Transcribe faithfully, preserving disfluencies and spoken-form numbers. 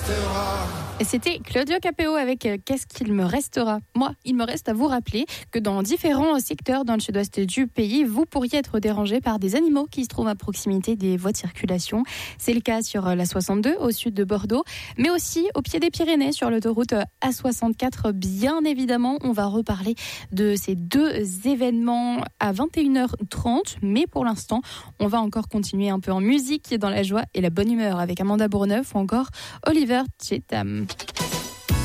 Et c'était Claudio Capéo avec euh, Qu'est-ce qu'il me restera ? Moi, il me reste à vous rappeler que dans différents secteurs dans le sud-ouest du pays, vous pourriez être dérangé par des animaux qui se trouvent à proximité des voies de circulation. C'est le cas sur la soixante-deux au sud de Bordeaux, mais aussi au pied des Pyrénées sur l'autoroute A soixante-quatre. Bien évidemment, on va reparler de ces deux événements à vingt et une heures trente, mais pour l'instant, on va encore continuer un peu en musique, dans la joie et la bonne humeur avec Amanda Bourneuf ou encore Oliver Chetam.